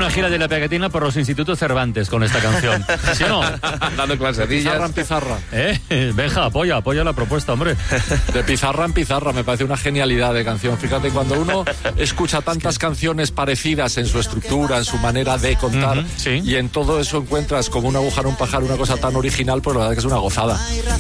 una gira de la pegatina por los institutos Cervantes con esta canción. ¿Sí o no? Dando clases. Pizarra en pizarra. Benja, apoya la propuesta, hombre. De pizarra en pizarra, me parece una genialidad de canción. Fíjate, cuando uno escucha tantas canciones parecidas en su estructura, en su manera de contar, sí. y en todo eso encuentras como una aguja en un pajar, una cosa tan original, pues la verdad que es una gozada.